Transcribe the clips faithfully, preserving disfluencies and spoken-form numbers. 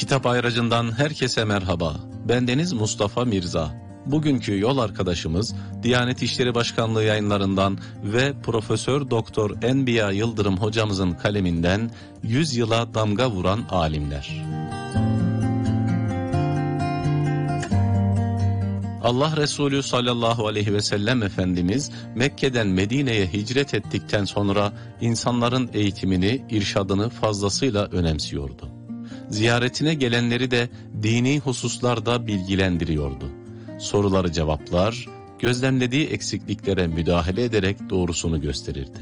Kitap Ayracı'ndan herkese merhaba. Bendeniz Mustafa Mirza. Bugünkü yol arkadaşımız Diyanet İşleri Başkanlığı yayınlarından ve Profesör Doktor Enbiya Yıldırım hocamızın kaleminden yüz yıla damga vuran alimler. Allah Resulü sallallahu aleyhi ve sellem Efendimiz Mekke'den Medine'ye hicret ettikten sonra insanların eğitimini, irşadını fazlasıyla önemsiyordu. Ziyaretine gelenleri de dini hususlarda bilgilendiriyordu. Soruları cevaplar, gözlemlediği eksikliklere müdahale ederek doğrusunu gösterirdi.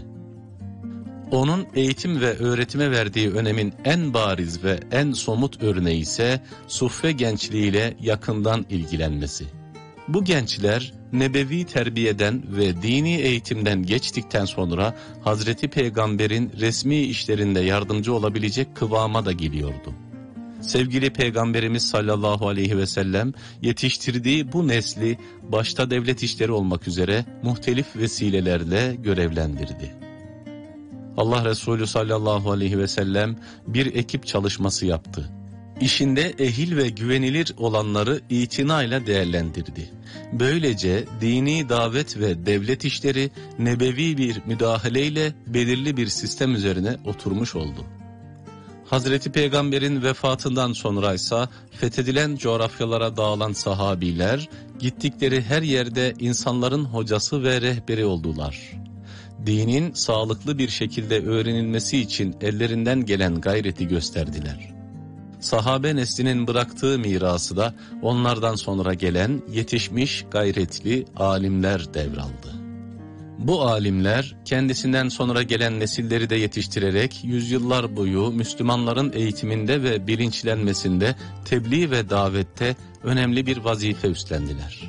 Onun eğitim ve öğretime verdiği önemin en bariz ve en somut örneği ise suffe gençliğiyle yakından ilgilenmesi. Bu gençler nebevi terbiyeden ve dini eğitimden geçtikten sonra Hazreti Peygamber'in resmi işlerinde yardımcı olabilecek kıvama da geliyordu. Sevgili Peygamberimiz sallallahu aleyhi ve sellem yetiştirdiği bu nesli başta devlet işleri olmak üzere muhtelif vesilelerle görevlendirdi. Allah Resulü sallallahu aleyhi ve sellem bir ekip çalışması yaptı. İşinde ehil ve güvenilir olanları itinayla değerlendirdi. Böylece dini davet ve devlet işleri nebevi bir müdahaleyle belirli bir sistem üzerine oturmuş oldu. Hazreti Peygamber'in vefatından sonra ise fethedilen coğrafyalara dağılan sahabiler gittikleri her yerde insanların hocası ve rehberi oldular. Dinin sağlıklı bir şekilde öğrenilmesi için ellerinden gelen gayreti gösterdiler. Sahabe neslinin bıraktığı mirası da onlardan sonra gelen yetişmiş gayretli alimler devraldı. Bu alimler kendisinden sonra gelen nesilleri de yetiştirerek yüzyıllar boyu Müslümanların eğitiminde ve bilinçlenmesinde, tebliğ ve davette önemli bir vazife üstlendiler.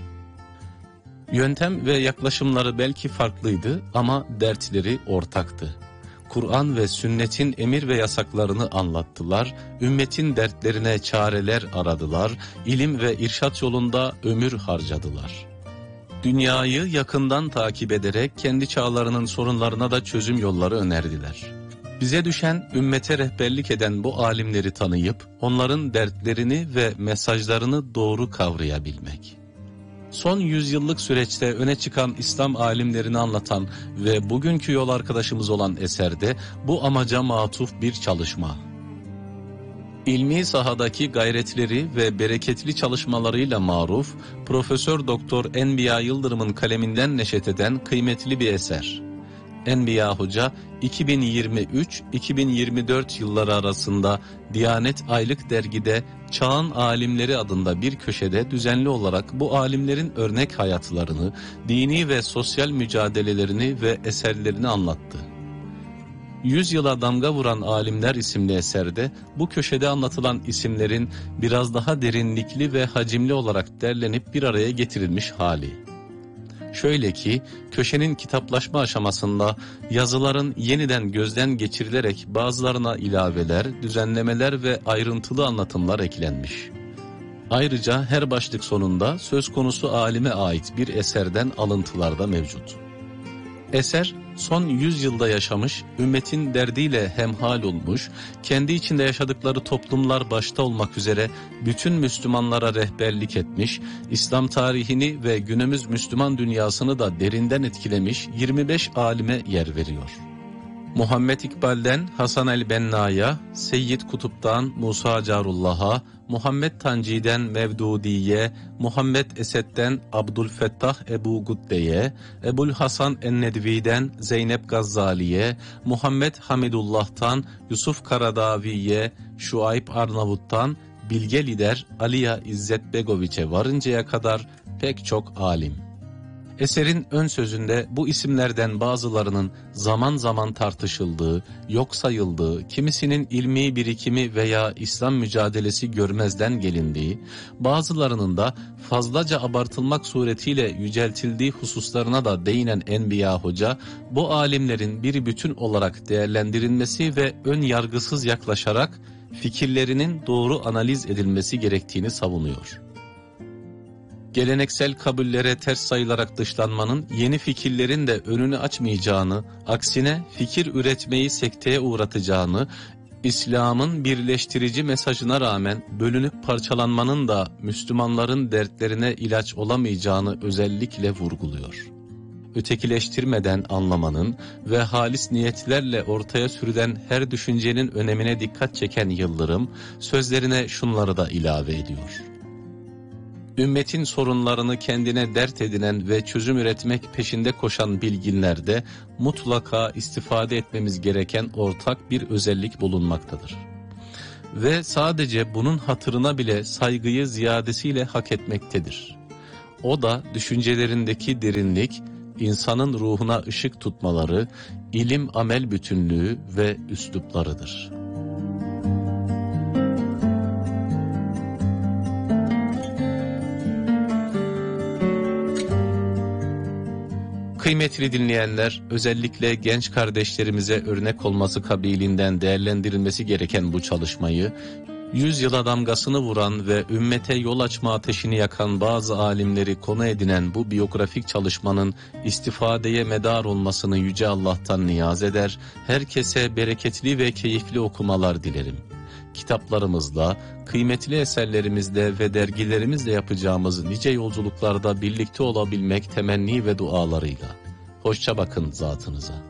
Yöntem ve yaklaşımları belki farklıydı ama dertleri ortaktı. Kur'an ve sünnetin emir ve yasaklarını anlattılar, ümmetin dertlerine çareler aradılar, ilim ve irşat yolunda ömür harcadılar. Dünyayı yakından takip ederek kendi çağlarının sorunlarına da çözüm yolları önerdiler. Bize düşen ümmete rehberlik eden bu alimleri tanıyıp onların dertlerini ve mesajlarını doğru kavrayabilmek. Son yüzyıllık süreçte öne çıkan İslam alimlerini anlatan ve bugünkü yol arkadaşımız olan eserde bu amaca matuf bir çalışma. İlmi sahadaki gayretleri ve bereketli çalışmalarıyla maruf, Profesör Doktor Enbiya Yıldırım'ın kaleminden neşet eden kıymetli bir eser. Enbiya Hoca iki bin yirmi üç iki bin yirmi dört yılları arasında Diyanet Aylık Dergi'de Çağın Alimleri adında bir köşede düzenli olarak bu alimlerin örnek hayatlarını, dini ve sosyal mücadelelerini ve eserlerini anlattı. Yüz yıla damga vuran alimler isimli eserde bu köşede anlatılan isimlerin biraz daha derinlikli ve hacimli olarak derlenip bir araya getirilmiş hali. Şöyle ki köşenin kitaplaşma aşamasında yazıların yeniden gözden geçirilerek bazılarına ilaveler, düzenlemeler ve ayrıntılı anlatımlar eklenmiş. Ayrıca her başlık sonunda söz konusu alime ait bir eserden alıntılar da mevcut. Eser son yüz yılda yaşamış, ümmetin derdiyle hemhal olmuş, kendi içinde yaşadıkları toplumlar başta olmak üzere bütün Müslümanlara rehberlik etmiş, İslam tarihini ve günümüz Müslüman dünyasını da derinden etkilemiş yirmi beş alime yer veriyor. Muhammed İkbal'den Hasan el-Benna'ya, Seyyid Kutup'tan Musa Carullah'a, Muhammed Tanci'den Mevdudi'ye, Muhammed Esed'den Abdülfettah Ebu Gudde'ye, Ebul Hasan en-Nedvi'den Zeynep Gazzali'ye, Muhammed Hamidullah'tan Yusuf Karadavi'ye, Şuayb Arnavut'tan bilge lider Aliya İzzet Begoviç'e varıncaya kadar pek çok alim. Eserin ön sözünde bu isimlerden bazılarının zaman zaman tartışıldığı, yok sayıldığı, kimisinin ilmi birikimi veya İslam mücadelesi görmezden gelindiği, bazılarının da fazlaca abartılmak suretiyle yüceltildiği hususlarına da değinen Enbiya Hoca, bu alimlerin bir bütün olarak değerlendirilmesi ve ön yargısız yaklaşarak fikirlerinin doğru analiz edilmesi gerektiğini savunuyor. Geleneksel kabullere ters sayılarak dışlanmanın yeni fikirlerin de önünü açmayacağını, aksine fikir üretmeyi sekteye uğratacağını, İslam'ın birleştirici mesajına rağmen bölünüp parçalanmanın da Müslümanların dertlerine ilaç olamayacağını özellikle vurguluyor. Ötekileştirmeden anlamanın ve halis niyetlerle ortaya sürülen her düşüncenin önemine dikkat çeken Yıldırım, sözlerine şunları da ilave ediyor. Ümmetin sorunlarını kendine dert edinen ve çözüm üretmek peşinde koşan bilginlerde mutlaka istifade etmemiz gereken ortak bir özellik bulunmaktadır. Ve sadece bunun hatırına bile saygıyı ziyadesiyle hak etmektedir. O da düşüncelerindeki derinlik, insanın ruhuna ışık tutmaları, ilim-amel bütünlüğü ve üsluplarıdır. Kıymetli dinleyenler, özellikle genç kardeşlerimize örnek olması kabiliğinden değerlendirilmesi gereken bu çalışmayı, yüzyıla damgasını vuran ve ümmete yol açma ateşini yakan bazı alimleri konu edinen bu biyografik çalışmanın istifadeye medar olmasını Yüce Allah'tan niyaz eder, herkese bereketli ve keyifli okumalar dilerim. Kitaplarımızla, kıymetli eserlerimizle ve dergilerimizle yapacağımız nice yolculuklarda birlikte olabilmek temenni ve dualarıyla. Hoşça bakın zatınıza.